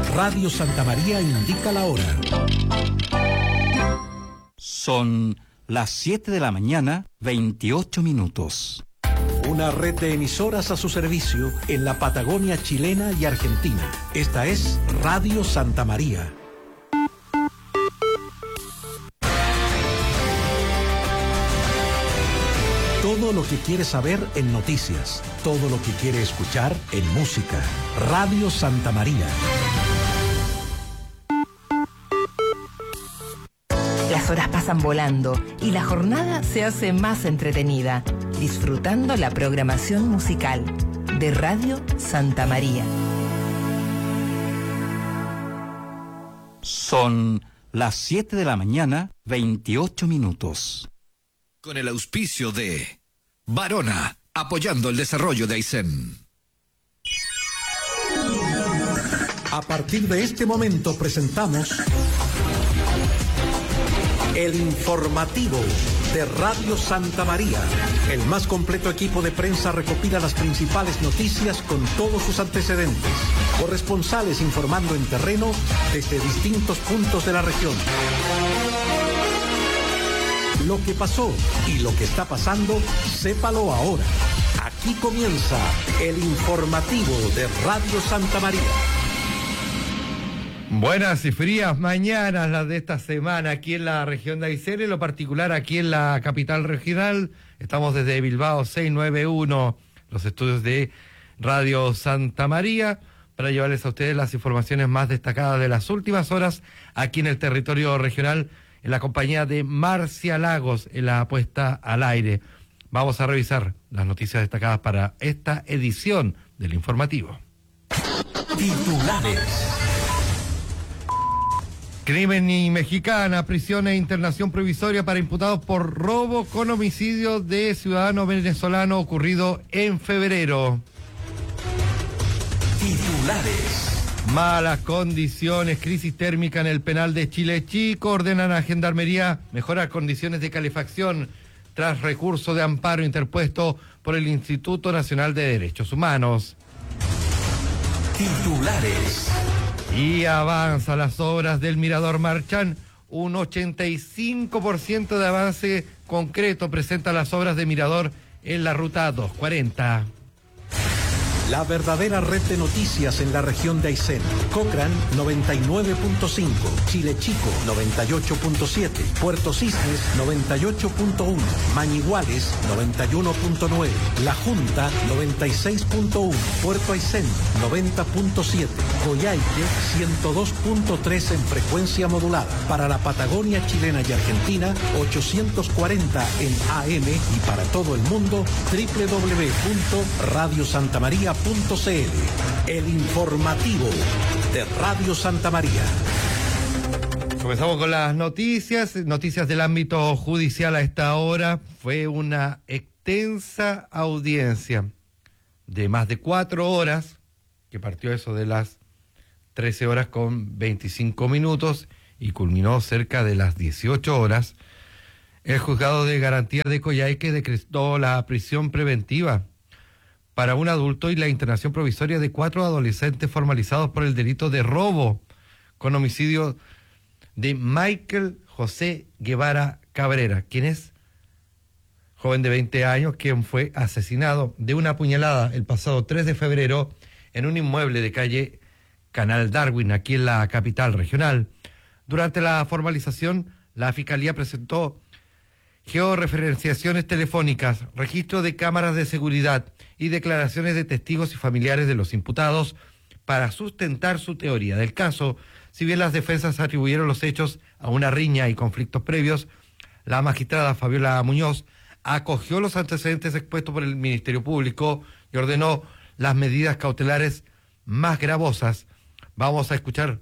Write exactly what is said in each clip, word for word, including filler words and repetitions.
Radio Santa María indica la hora. Son las siete de la mañana, veintiocho minutos. Una red de emisoras a su servicio en la Patagonia chilena y argentina. Esta es Radio Santa María. Todo lo que quiere saber en noticias, todo lo que quiere escuchar en música. Radio Santa María. Las horas pasan volando y la jornada se hace más entretenida, disfrutando la programación musical de Radio Santa María. Son las siete de la mañana, veintiocho minutos. Con el auspicio de Varona, apoyando el desarrollo de Aysén. A partir de este momento presentamos el informativo de Radio Santa María. El más completo equipo de prensa recopila las principales noticias con todos sus antecedentes. Corresponsales informando en terreno desde distintos puntos de la región. Lo que pasó y lo que está pasando, sépalo ahora. Aquí comienza el informativo de Radio Santa María. Buenas y frías mañanas las de esta semana aquí en la región de Aysén, en lo particular aquí en la capital regional. Estamos desde Bilbao seiscientos noventa y uno, los estudios de Radio Santa María, para llevarles a ustedes las informaciones más destacadas de las últimas horas aquí en el territorio regional, en la compañía de Marcia Lagos, en la puesta al aire. Vamos a revisar las noticias destacadas para esta edición del informativo. Titulares. Crimen y mexicana, prisión e internación provisoria para imputados por robo con homicidio de ciudadano venezolano ocurrido en febrero. Titulares. Malas condiciones, crisis térmica en el penal de Chile Chico. Ordenan a Gendarmería mejorar condiciones de calefacción tras recurso de amparo interpuesto por el Instituto Nacional de Derechos Humanos. Titulares. Y avanza las obras del Mirador Marchán. Un ochenta y cinco por ciento de avance concreto presenta las obras de Mirador en la ruta doscientos cuarenta. La verdadera red de noticias en la región de Aysén. Cochrane noventa y nueve punto cinco, Chile Chico noventa y ocho punto siete, Puerto Cisnes noventa y ocho punto uno, Mañiguales noventa y uno punto nueve, La Junta noventa y seis punto uno, Puerto Aysén noventa punto siete, Coyhaique ciento dos punto tres en frecuencia modulada. Para la Patagonia chilena y argentina, ochocientos cuarenta en A M y para todo el mundo, doble u doble u doble u punto radio santa maría punto c l. El informativo de Radio Santa María. Comenzamos con las noticias, noticias del ámbito judicial a esta hora. Fue una extensa audiencia de más de cuatro horas, que partió eso de las trece horas con veinticinco minutos y culminó cerca de las dieciocho horas. El juzgado de garantía de Coyhaique decretó la prisión preventiva para un adulto y la internación provisoria de cuatro adolescentes formalizados por el delito de robo con homicidio de Michael José Guevara Cabrera, quien es joven de veinte años, quien fue asesinado de una puñalada el pasado tres de febrero en un inmueble de calle Canal Darwin, aquí en la capital regional. Durante la formalización, la Fiscalía presentó georreferenciaciones telefónicas, registro de cámaras de seguridad y declaraciones de testigos y familiares de los imputados para sustentar su teoría del caso. Si bien las defensas atribuyeron los hechos a una riña y conflictos previos, la magistrada Fabiola Muñoz acogió los antecedentes expuestos por el Ministerio Público y ordenó las medidas cautelares más gravosas. Vamos a escuchar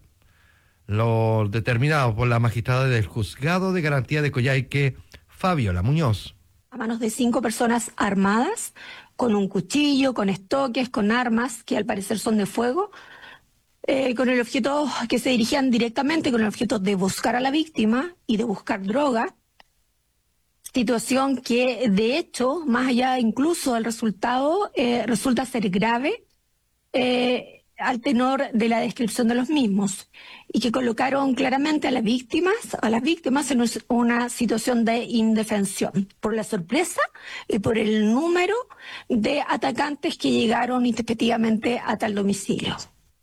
lo determinado por la magistrada del Juzgado de Garantía de Coyhaique, Fabiola Muñoz. A manos de cinco personas armadas, con un cuchillo, con estoques, con armas, que al parecer son de fuego, eh, con el objeto que se dirigían directamente con el objeto de buscar a la víctima y de buscar droga. Situación que, de hecho, más allá incluso del resultado, eh, resulta ser grave. Eh, al tenor de la descripción de los mismos y que colocaron claramente a las víctimas, a las víctimas en una situación de indefensión por la sorpresa y por el número de atacantes que llegaron intempestivamente a tal domicilio.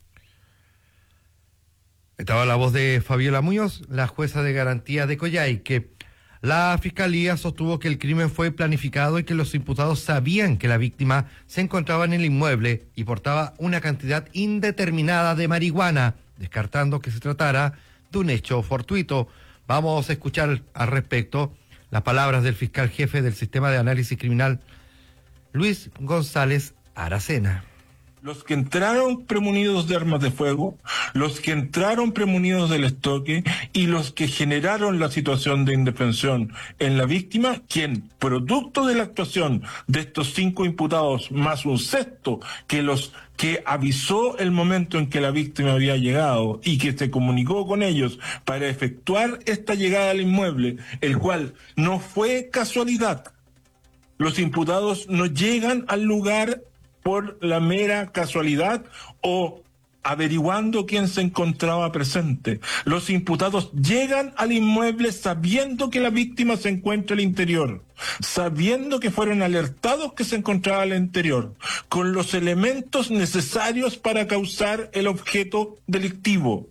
Estaba la voz de Fabiola Muñoz, la jueza de garantía de Coyhaique. La fiscalía sostuvo que el crimen fue planificado y que los imputados sabían que la víctima se encontraba en el inmueble y portaba una cantidad indeterminada de marihuana, descartando que se tratara de un hecho fortuito. Vamos a escuchar al respecto las palabras del fiscal jefe del Sistema de Análisis Criminal, Luis González Aracena. Los que entraron premunidos de armas de fuego, los que entraron premunidos del estoque y los que generaron la situación de indefensión en la víctima, quien, producto de la actuación de estos cinco imputados, más un sexto que los que avisó el momento en que la víctima había llegado y que se comunicó con ellos para efectuar esta llegada al inmueble, el cual no fue casualidad. Los imputados no llegan al lugar por la mera casualidad o averiguando quién se encontraba presente. Los imputados llegan al inmueble sabiendo que la víctima se encuentra al interior, sabiendo que fueron alertados que se encontraba al interior, con los elementos necesarios para causar el objeto delictivo.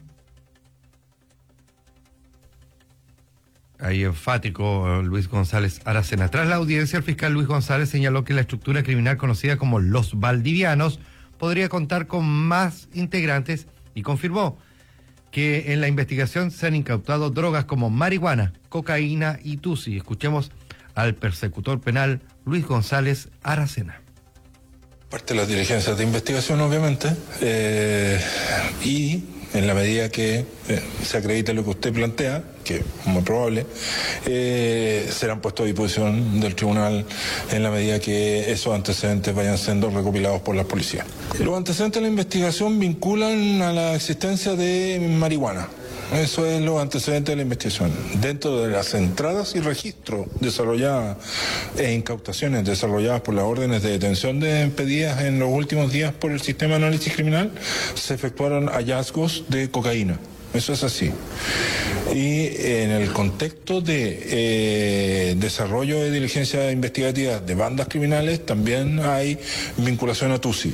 Ahí enfático Luis González Aracena. Tras la audiencia, el fiscal Luis González señaló que la estructura criminal conocida como Los Valdivianos podría contar con más integrantes y confirmó que en la investigación se han incautado drogas como marihuana, cocaína y tusi. Escuchemos al persecutor penal Luis González Aracena. Parte de las diligencias de investigación, obviamente, eh, y en la medida que eh, se acredite lo que usted plantea, que es muy probable, eh, serán puestos a disposición del tribunal en la medida que esos antecedentes vayan siendo recopilados por la policía. Los antecedentes de la investigación vinculan a la existencia de marihuana. Eso es los antecedentes de la investigación. Dentro de las entradas y registros desarrolladas e incautaciones desarrolladas por las órdenes de detención de pedidas en los últimos días por el Sistema de Análisis Criminal, se efectuaron hallazgos de cocaína. Eso es así. Y en el contexto de eh, desarrollo de diligencias investigativas de bandas criminales también hay vinculación a tusi.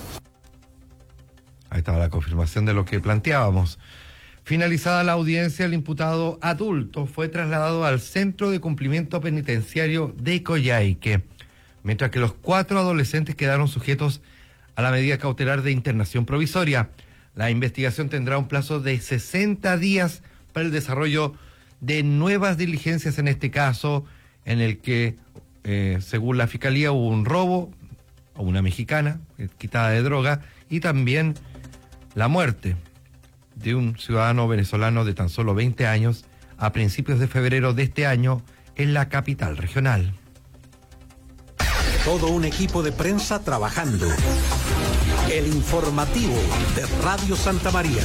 Ahí estaba la confirmación de lo que planteábamos. Finalizada la audiencia, el imputado adulto fue trasladado al Centro de Cumplimiento Penitenciario de Coyhaique, mientras que los cuatro adolescentes quedaron sujetos a la medida cautelar de internación provisoria. La investigación tendrá un plazo de sesenta días para el desarrollo de nuevas diligencias en este caso, en el que, eh, según la Fiscalía, hubo un robo a una mexicana eh, quitada de droga y también la muerte de un ciudadano venezolano de tan solo veinte años a principios de febrero de este año en la capital regional. Todo un equipo de prensa trabajando. El informativo de Radio Santa María.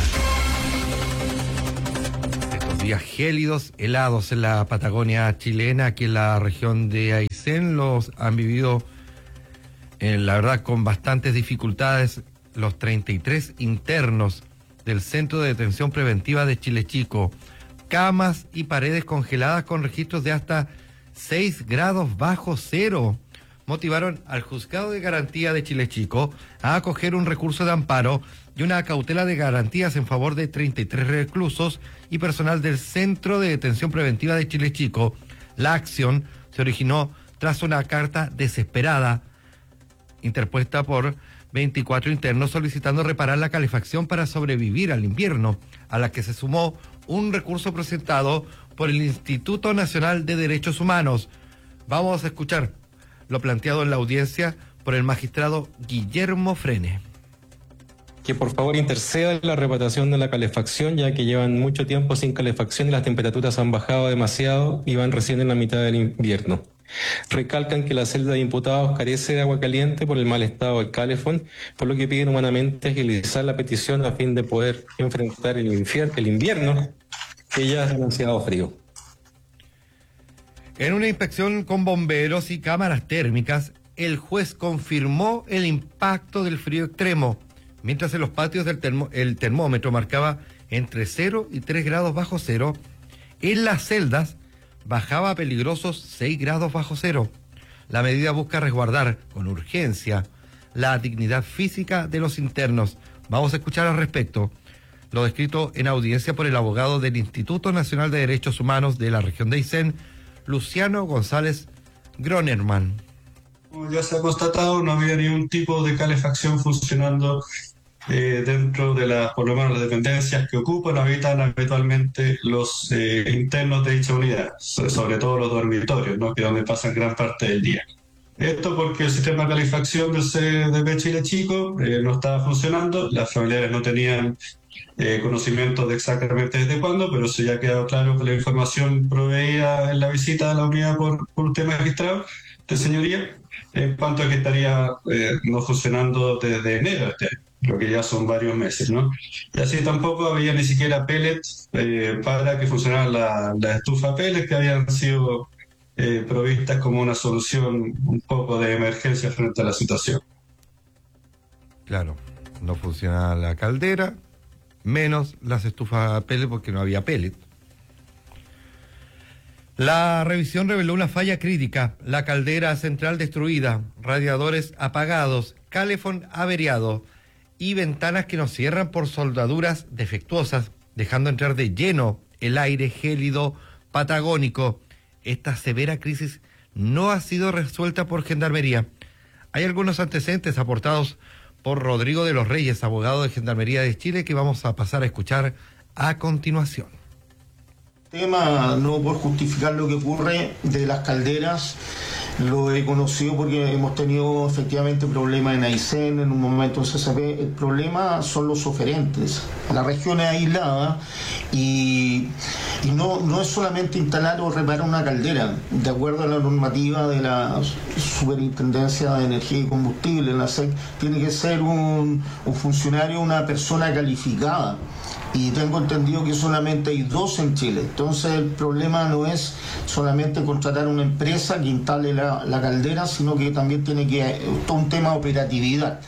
Estos días gélidos, helados en la Patagonia chilena, aquí en la región de Aysén, los han vivido, eh, la verdad, con bastantes dificultades los treinta y tres internos del Centro de Detención Preventiva de Chile Chico. Camas y paredes congeladas con registros de hasta seis grados bajo cero motivaron al Juzgado de Garantía de Chile Chico a acoger un recurso de amparo y una cautela de garantías en favor de treinta y tres reclusos y personal del Centro de Detención Preventiva de Chile Chico. La acción se originó tras una carta desesperada interpuesta por veinticuatro internos solicitando reparar la calefacción para sobrevivir al invierno, a la que se sumó un recurso presentado por el Instituto Nacional de Derechos Humanos. Vamos a escuchar lo planteado en la audiencia por el magistrado Guillermo Frene. Que por favor interceda en la reparación de la calefacción, ya que llevan mucho tiempo sin calefacción y las temperaturas han bajado demasiado y van recién en la mitad del invierno. Recalcan que la celda de imputados carece de agua caliente por el mal estado del calefón, por lo que piden humanamente agilizar la petición a fin de poder enfrentar el, infier- el invierno, que ya es demasiado frío. En una inspección con bomberos y cámaras térmicas, el juez confirmó el impacto del frío extremo, mientras en los patios del termo, el termómetro marcaba entre cero y tres grados bajo cero, en las celdas bajaba a peligrosos seis grados bajo cero. La medida busca resguardar con urgencia la dignidad física de los internos. Vamos a escuchar al respecto lo descrito en audiencia por el abogado del Instituto Nacional de Derechos Humanos de la región de Aysén, Luciano González Gronerman. Como ya se ha constatado, no había ningún tipo de calefacción funcionando eh, dentro de las, por lo menos las dependencias que ocupan, habitan habitualmente los eh, internos de dicha unidad, sobre todo los dormitorios, ¿no?, que es donde pasan gran parte del día. Esto porque el sistema de calefacción del C D P Chile Chico eh, no estaba funcionando, las familiares no tenían eh, conocimiento de exactamente desde cuándo, pero eso ya ha quedado claro que la información proveída en la visita a la unidad por, por usted, magistrado de señoría, en cuanto a que estaría eh, no funcionando desde enero, este, lo que ya son varios meses, ¿no? Y así tampoco había ni siquiera pellets eh, para que funcionara la, la estufa pellets que habían sido Eh, provistas como una solución un poco de emergencia frente a la situación. Claro, no funcionaba la caldera, menos las estufas a pellet porque no había pellet. La revisión reveló una falla crítica: la caldera central destruida, radiadores apagados, calefón averiado y ventanas que no cierran por soldaduras defectuosas, dejando entrar de lleno el aire gélido patagónico. Esta severa crisis no ha sido resuelta por Gendarmería. Hay algunos antecedentes aportados por Rodrigo de los Reyes, abogado de Gendarmería de Chile, que vamos a pasar a escuchar a continuación. Tema, no por justificar lo que ocurre de las calderas, lo he conocido porque hemos tenido efectivamente problemas en Aysén, en un momento en C C P. El problema son los oferentes. La región es aislada y, y no, no es solamente instalar o reparar una caldera. De acuerdo a la normativa de la Superintendencia de Energía y Combustible, la S E C, tiene que ser un, un funcionario, una persona calificada. Y tengo entendido que solamente hay dos en Chile. Entonces el problema no es solamente contratar una empresa que instale la, la caldera, sino que también tiene que todo un tema de operatividad.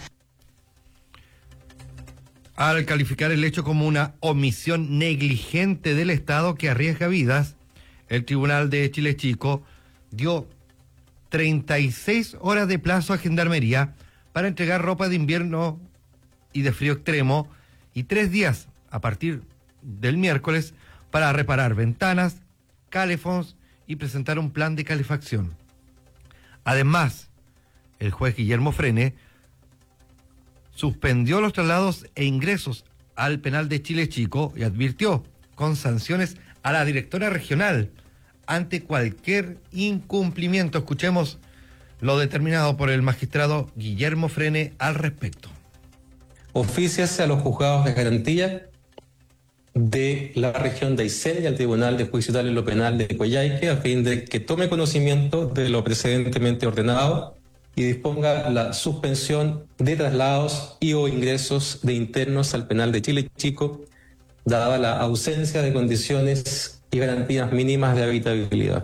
Al calificar el hecho como una omisión negligente del Estado que arriesga vidas, el Tribunal de Chile Chico dio treinta y seis horas de plazo a Gendarmería para entregar ropa de invierno y de frío extremo y tres días a partir del miércoles para reparar ventanas, calefons y presentar un plan de calefacción. Además, el juez Guillermo Frene suspendió los traslados e ingresos al penal de Chile Chico y advirtió con sanciones a la directora regional ante cualquier incumplimiento. Escuchemos lo determinado por el magistrado Guillermo Frene al respecto. Ofíciase a los juzgados de garantía de la región de Aysén y al Tribunal de Juicio Oral en lo Penal de Coyhaique a fin de que tome conocimiento de lo precedentemente ordenado y disponga la suspensión de traslados y o ingresos de internos al penal de Chile Chico, dada la ausencia de condiciones y garantías mínimas de habitabilidad.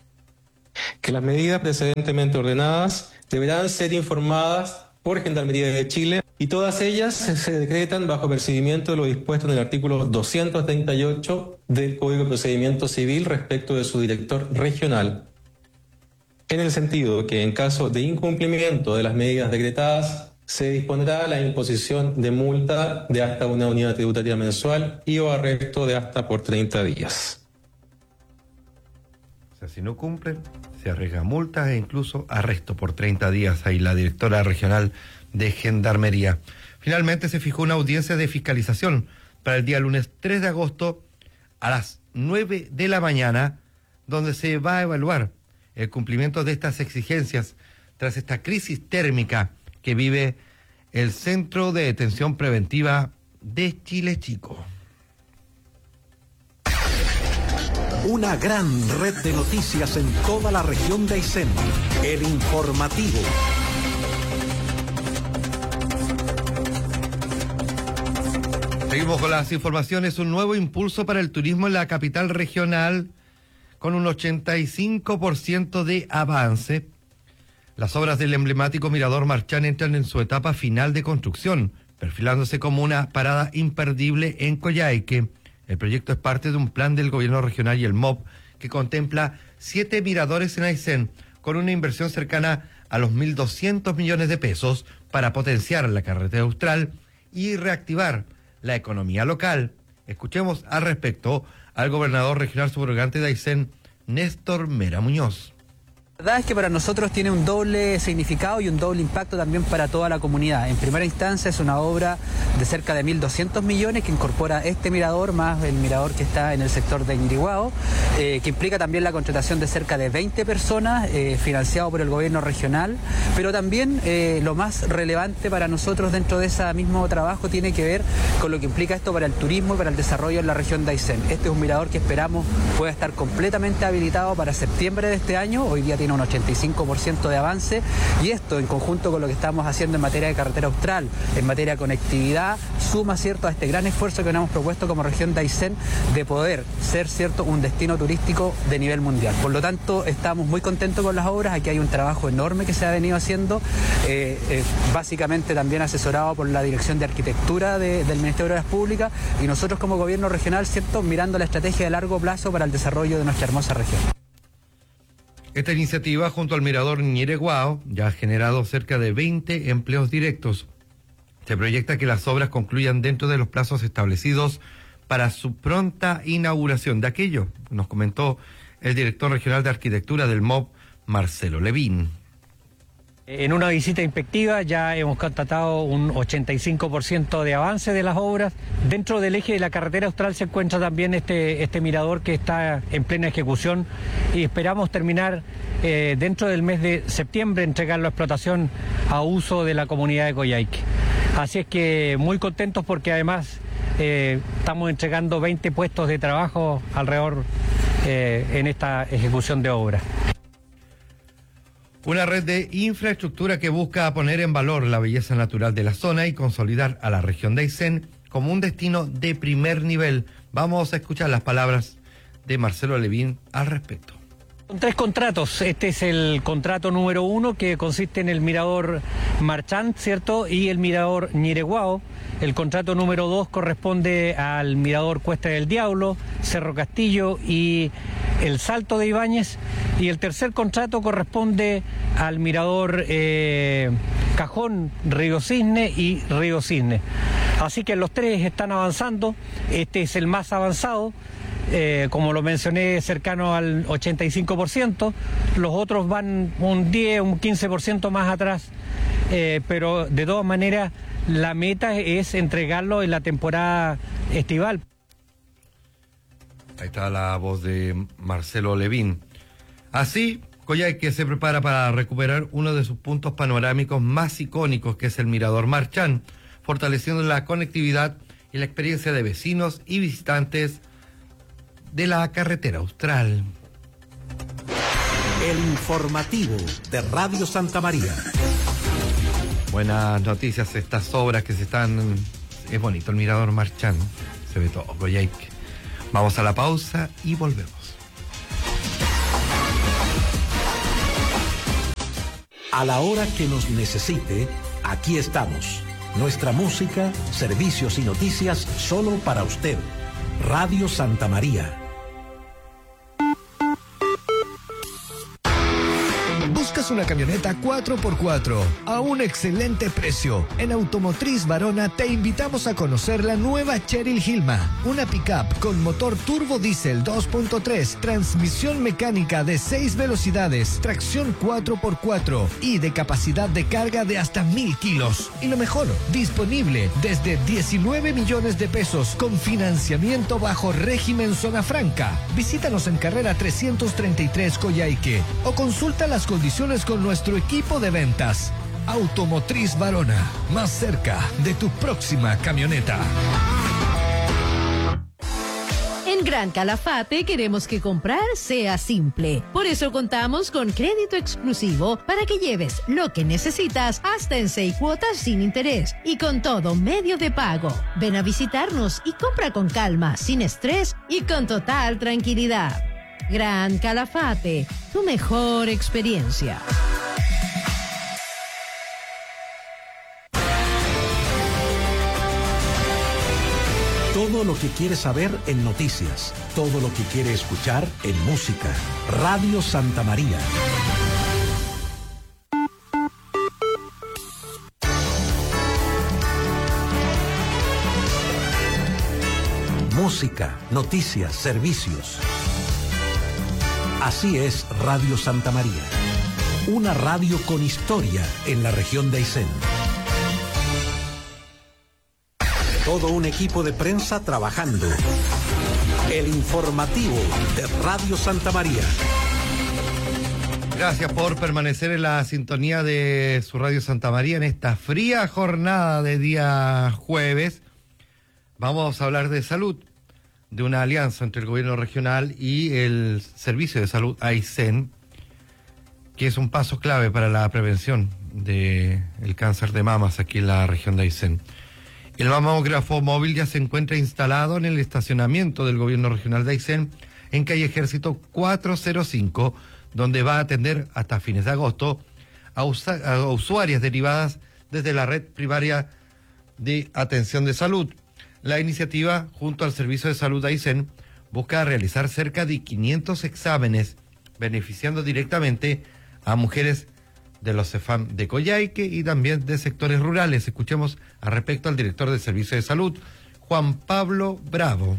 Que las medidas precedentemente ordenadas deberán ser informadas por Gendarmería de Chile y todas ellas se decretan bajo percibimiento de lo dispuesto en el artículo doscientos treinta y ocho del Código de Procedimiento Civil respecto de su director regional, en el sentido que en caso de incumplimiento de las medidas decretadas se dispondrá la imposición de multa de hasta una unidad tributaria mensual y o arresto de hasta por treinta días. O sea, si no cumplen, se arriesga multas e incluso arresto por treinta días. Ahí la directora regional de Gendarmería. Finalmente se fijó una audiencia de fiscalización para el día lunes tres de agosto a las nueve de la mañana, donde se va a evaluar el cumplimiento de estas exigencias tras esta crisis térmica que vive el Centro de Detención Preventiva de Chile Chico. Una gran red de noticias en toda la región de Aysén. El informativo. Seguimos con las informaciones. Un nuevo impulso para el turismo en la capital regional con un ochenta y cinco por ciento de avance. Las obras del emblemático Mirador Marchán entran en su etapa final de construcción, perfilándose como una parada imperdible en Coyhaique. El proyecto es parte de un plan del gobierno regional y el M O B que contempla siete miradores en Aysén, con una inversión cercana a los mil doscientos millones de pesos para potenciar la carretera austral y reactivar la economía local. Escuchemos al respecto al gobernador regional subrogante de Aysén, Néstor Mera Muñoz. La verdad es que para nosotros tiene un doble significado y un doble impacto también para toda la comunidad. En primera instancia es una obra de cerca de mil doscientos millones que incorpora este mirador más el mirador que está en el sector de Ñiriguao, eh, que implica también la contratación de cerca de veinte personas, eh, financiado por el gobierno regional, pero también eh, lo más relevante para nosotros dentro de ese mismo trabajo tiene que ver con lo que implica esto para el turismo y para el desarrollo en la región de Aysén. Este es un mirador que esperamos pueda estar completamente habilitado para septiembre de este año. Hoy día tiene un ochenta y cinco por ciento de avance, y esto en conjunto con lo que estamos haciendo en materia de carretera austral, en materia de conectividad, suma cierto a este gran esfuerzo que nos hemos propuesto como región de Aysén de poder ser cierto un destino turístico de nivel mundial. Por lo tanto, estamos muy contentos con las obras. Aquí hay un trabajo enorme que se ha venido haciendo, eh, eh, básicamente también asesorado por la Dirección de Arquitectura de, del Ministerio de Obras Públicas, y nosotros como gobierno regional, cierto, mirando la estrategia de largo plazo para el desarrollo de nuestra hermosa región. Esta iniciativa, junto al mirador Ñiriguao, ya ha generado cerca de veinte empleos directos. Se proyecta que las obras concluyan dentro de los plazos establecidos para su pronta inauguración. De aquello nos comentó el director regional de arquitectura del M O B, Marcelo Levín. En una visita inspectiva ya hemos constatado un ochenta y cinco por ciento de avance de las obras. Dentro del eje de la carretera austral se encuentra también este, este mirador que está en plena ejecución, y esperamos terminar eh, dentro del mes de septiembre, entregarlo a explotación a uso de la comunidad de Coyhaique. Así es que muy contentos porque además eh, estamos entregando veinte puestos de trabajo alrededor eh, en esta ejecución de obras. Una red de infraestructura que busca poner en valor la belleza natural de la zona y consolidar a la región de Aysén como un destino de primer nivel. Vamos a escuchar las palabras de Marcelo Levín al respecto. Son tres contratos. Este es el contrato número uno, que consiste en el mirador Marchand, ¿cierto? Y el mirador Ñiriguao. El contrato número dos corresponde al mirador Cuesta del Diablo, Cerro Castillo y el Salto de Ibáñez. Y el tercer contrato corresponde al mirador eh, Cajón, Río Cisne y Río Cisne. Así que los tres están avanzando. Este es el más avanzado. Eh, como lo mencioné, cercano al ochenta y cinco por ciento, los otros van un diez, un quince por ciento más atrás, eh, pero de todas maneras la meta es entregarlo en la temporada estival. Ahí está la voz de Marcelo Levín. Así, Coyhaique se prepara para recuperar uno de sus puntos panorámicos más icónicos, que es el mirador Marchand, fortaleciendo la conectividad y la experiencia de vecinos y visitantes de la carretera austral. El informativo de Radio Santa María. Buenas noticias, estas obras que se están... Es bonito el mirador Marchand, se ve todo Coyhaique. Vamos a la pausa y volvemos. A la hora que nos necesite, aquí estamos. Nuestra música, servicios y noticias solo para usted. Radio Santa María. ¿Buscas una camioneta cuatro por cuatro a un excelente precio? En Automotriz Varona te invitamos a conocer la nueva Cheryl Hilma, una pickup con motor turbo diésel dos punto tres, transmisión mecánica de seis velocidades, tracción cuatro por cuatro y de capacidad de carga de hasta mil kilos. Y lo mejor, disponible desde diecinueve millones de pesos con financiamiento bajo régimen zona franca. Visítanos en carrera trescientos treinta y tres Coyhaique o consulta las condiciones con nuestro equipo de ventas. Automotriz Varona, más cerca de tu próxima camioneta. En Gran Calafate queremos que comprar sea simple. Por eso contamos con crédito exclusivo para que lleves lo que necesitas hasta en seis cuotas sin interés y con todo medio de pago. Ven a visitarnos y compra con calma, sin estrés y con total tranquilidad. Gran Calafate, tu mejor experiencia. Todo lo que quiere saber en noticias, todo lo que quiere escuchar en música. Radio Santa María. Música, noticias, servicios. Así es Radio Santa María. Una radio con historia en la región de Aysén. Todo un equipo de prensa trabajando. El informativo de Radio Santa María. Gracias por permanecer en la sintonía de su Radio Santa María en esta fría jornada de día jueves. Vamos a hablar de salud, de una alianza entre el gobierno regional y el Servicio de Salud Aysén, que es un paso clave para la prevención del cáncer de mamas aquí en la región de Aysén. El mamógrafo móvil ya se encuentra instalado en el estacionamiento del gobierno regional de Aysén, en calle Ejército cuatrocientos cinco, donde va a atender hasta fines de agosto a, usa- a usuarias derivadas desde la red primaria de atención de salud. La iniciativa, junto al Servicio de Salud de Aysén, busca realizar cerca de quinientos exámenes, beneficiando directamente a mujeres de los CEFAM de Coyhaique y también de sectores rurales. Escuchemos al respecto al director del Servicio de Salud, Juan Pablo Bravo.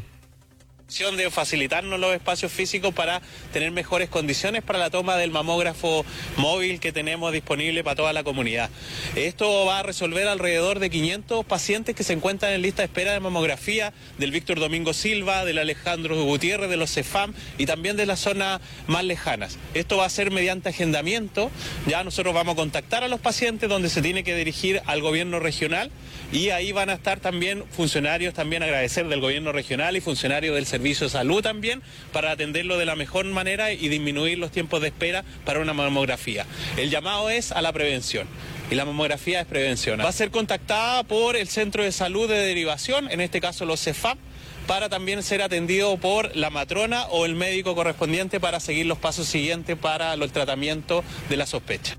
De facilitarnos los espacios físicos para tener mejores condiciones para la toma del mamógrafo móvil que tenemos disponible para toda la comunidad. Esto va a resolver alrededor de quinientos pacientes que se encuentran en lista de espera de mamografía del Víctor Domingo Silva, del Alejandro Gutiérrez, de los CEFAM y también de las zonas más lejanas. Esto va a ser mediante agendamiento. Ya nosotros vamos a contactar a los pacientes donde se tiene que dirigir al gobierno regional y ahí van a estar también funcionarios, también agradecer del gobierno regional y funcionarios del Servicio de Salud también, para atenderlo de la mejor manera y disminuir los tiempos de espera para una mamografía. El llamado es a la prevención y la mamografía es prevención. Va a ser contactada por el Centro de Salud de Derivación, en este caso los CEFAM, para también ser atendido por la matrona o el médico correspondiente para seguir los pasos siguientes para el tratamiento de la sospecha.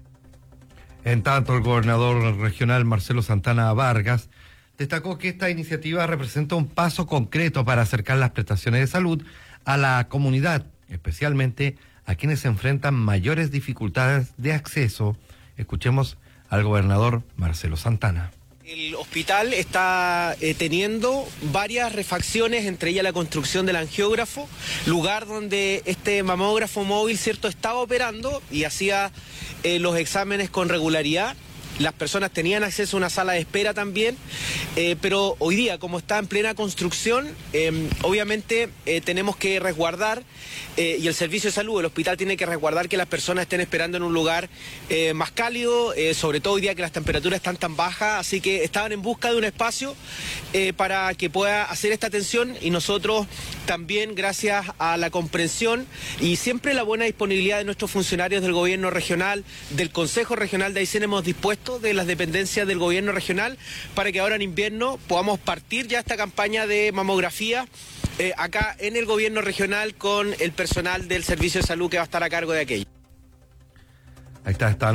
En tanto, el gobernador regional Marcelo Santana Vargas destacó que esta iniciativa representa un paso concreto para acercar las prestaciones de salud a la comunidad, especialmente a quienes se enfrentan mayores dificultades de acceso. Escuchemos al gobernador Marcelo Santana. El hospital está eh, teniendo varias refacciones, entre ellas la construcción del angiógrafo, lugar donde este mamógrafo móvil, cierto, estaba operando y hacía eh, los exámenes con regularidad. Las personas tenían acceso a una sala de espera también, eh, pero hoy día, como está en plena construcción, eh, obviamente eh, tenemos que resguardar, eh, y el Servicio de Salud, el hospital tiene que resguardar que las personas estén esperando en un lugar eh, más cálido, eh, sobre todo hoy día que las temperaturas están tan bajas, así que estaban en busca de un espacio eh, para que pueda hacer esta atención y nosotros también, gracias a la comprensión y siempre la buena disponibilidad de nuestros funcionarios del gobierno regional, del Consejo Regional de Aysén, hemos dispuesto de las dependencias del gobierno regional para que ahora en invierno podamos partir ya esta campaña de mamografía eh, acá en el gobierno regional con el personal del Servicio de Salud que va a estar a cargo de aquello. Ahí está, está